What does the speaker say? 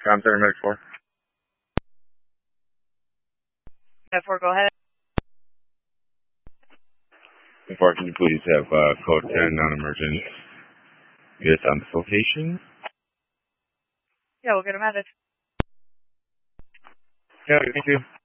Commentary Med 4. Med 4, go ahead. Med 4, can you please have code 10 non-emergent get on this location? Yeah, we'll get him added. Yeah, thank you.